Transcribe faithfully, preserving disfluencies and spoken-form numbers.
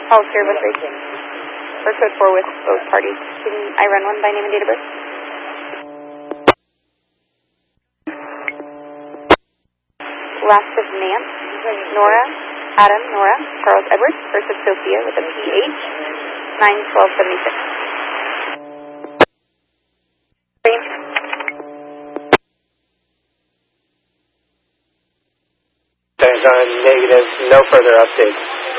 All clear with racing. For code four with both parties. Can I run one by name and date of birth? Last of Nance, Nora, Adam, Nora, Charles Edwards, first of Sophia with a P H, nine twelve seventy-six. There's a negative, no further updates.